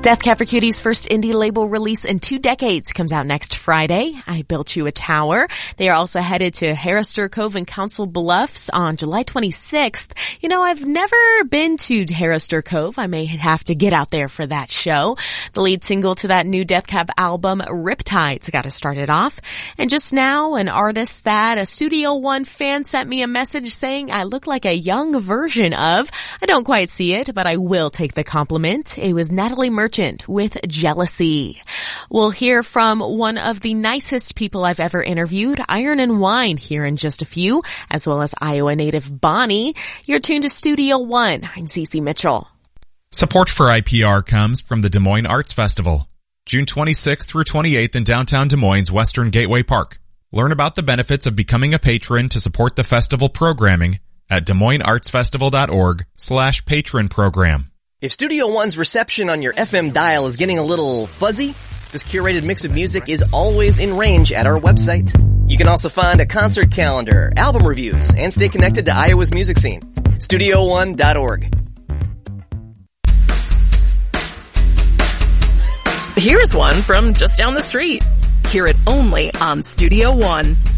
Death Cab for Cutie's first indie label release in 2 decades comes out next Friday. I Built You a Tower. They are also headed to Harristur Cove and Council Bluffs on July 26th. You know, I've never been to Harristur Cove. I may have to get out there for that show. The lead single to that new Death Cab album, Riptide's got to start it off. And just now, an artist that a Studio One fan sent me a message saying I look like a young version of. I don't quite see it, but I will take the compliment. It was Natalie Merchant with Jealousy. We'll hear from one of the nicest people I've ever interviewed, Iron and Wine, here in just a few, as well as Iowa native Bonnie. You're tuned to Studio One. I'm Cece Mitchell. Support for IPR comes from the Des Moines Arts Festival, June 26th through 28th in downtown Des Moines' Western Gateway Park. Learn about the benefits of becoming a patron to support the festival programming at DesMoinesArtsFestival.org/patron program. If Studio One's reception on your FM dial is getting a little fuzzy, this curated mix of music is always in range at our website. You can also find a concert calendar, album reviews, and stay connected to Iowa's music scene. StudioOne.org. Here's one from just down the street. Hear it only on Studio One.